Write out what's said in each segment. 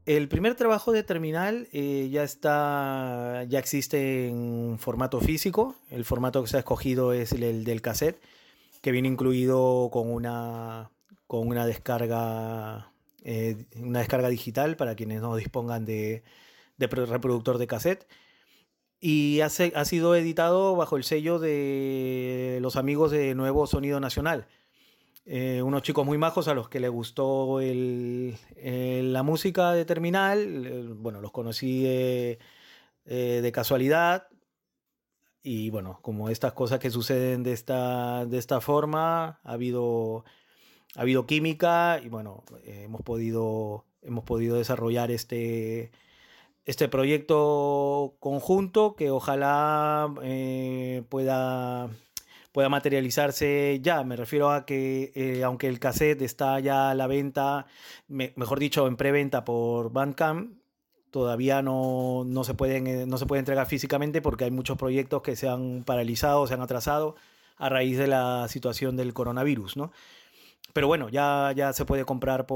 El primer trabajo de Terminal ya existe en formato físico. El formato que se ha escogido es el del cassette, que viene incluido con una descarga digital para quienes no dispongan de reproductor de cassette. Y ha sido editado bajo el sello de los amigos de Nuevo Sonido Nacional. Unos chicos muy majos a los que les gustó la música de Terminal. Bueno, los conocí de casualidad. Y bueno, como estas cosas que suceden de esta forma, ha habido química y bueno, hemos podido desarrollar este proyecto conjunto que ojalá pueda materializarse ya. Me refiero a que aunque el cassette está ya a la venta, mejor dicho, en preventa por Bandcamp, todavía no se puede entregar físicamente porque hay muchos proyectos que se han paralizado, se han atrasado a raíz de la situación del coronavirus, ¿no? Pero bueno, ya se puede comprar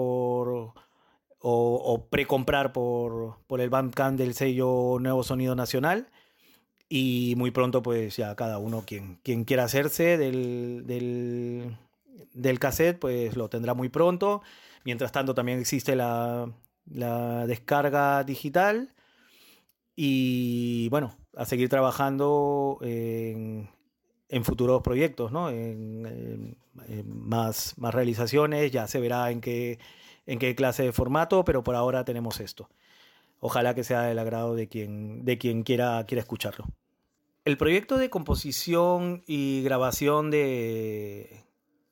o precomprar por el Bandcamp del sello Nuevo Sonido Nacional. Y muy pronto, pues ya cada uno quien quiera hacerse del cassette, pues lo tendrá muy pronto. Mientras tanto, también existe la descarga digital. Y bueno, a seguir trabajando en futuros proyectos, ¿no? En más realizaciones. Ya se verá en qué clase de formato, pero por ahora tenemos esto. Ojalá que sea del agrado de quien quiera escucharlo. El proyecto de composición y grabación